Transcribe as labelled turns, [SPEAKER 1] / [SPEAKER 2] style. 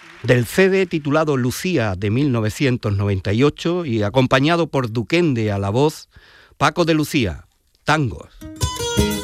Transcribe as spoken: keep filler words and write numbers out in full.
[SPEAKER 1] Del C D titulado Lucía de mil novecientos noventa y ocho y acompañado por Duquende a la voz, Paco de Lucía, Tangos.